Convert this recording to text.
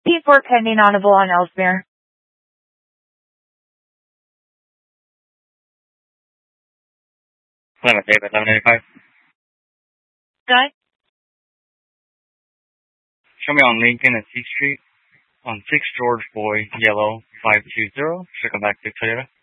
P4 pending audible on Ellesmere. Plymouth David, 1185. Good. Show me on Lincoln and C Street on 6 George Boy, yellow, 520. Should come back to Toyota.